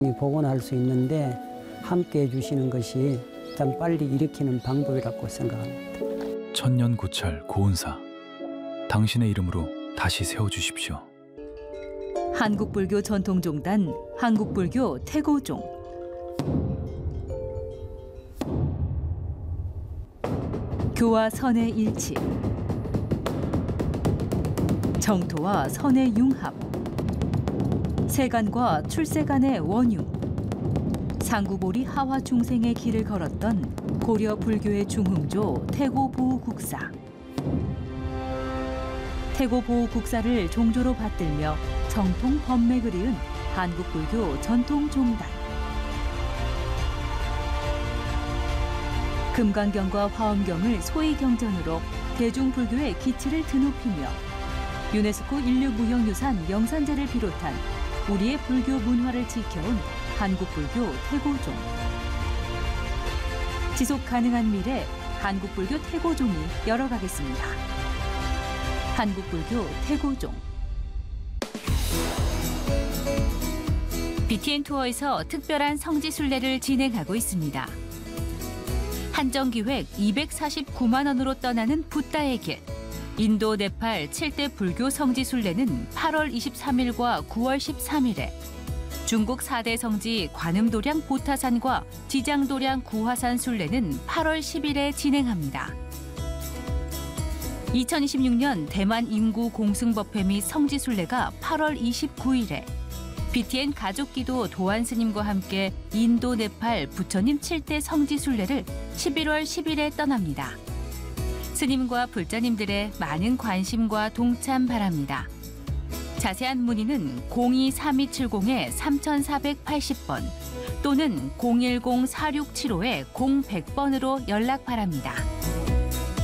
복원할 수 있는데 함께 해주시는 것이 가장 빨리 일으키는 방법이라고 생각합니다. 천년고찰 고은사, 당신의 이름으로 다시 세워주십시오. 한국불교 전통종단 한국불교 태고종. 교와 선의 일치, 정토와 선의 융합, 세간과 출세간의 원융, 상구보리 하화 중생의 길을 걸었던 고려 불교의 중흥조 태고보호국사. 태고보호국사를 종조로 받들며 정통 법맥을 이은 한국불교 전통종단. 금강경과 화엄경을 소위경전으로 대중불교의 기치를 드높이며 유네스코 인류무형유산 영산제를 비롯한 우리의 불교 문화를 지켜온 한국불교 태고종. 지속가능한 미래 한국불교 태고종이 열어가겠습니다. 한국불교 태고종. BTN 투어에서 특별한 성지순례를 진행하고 있습니다. 한정기획 249만 원으로 떠나는 붓다의 길. 인도, 네팔 7대 불교 성지순례는 8월 23일과 9월 13일에, 중국 4대 성지 관음도량 보타산과 지장도량 구화산 순례는 8월 10일에 진행합니다. 2026년 대만 임구 공승법회 및 성지순례가 8월 29일에, BTN 가족기도 도안 스님과 함께 인도, 네팔, 부처님 7대 성지순례를 11월 10일에 떠납니다. 스님과 불자님들의 많은 관심과 동참 바랍니다. 자세한 문의는 02-3270-3480번 또는 010-4675-0100번으로 연락 바랍니다.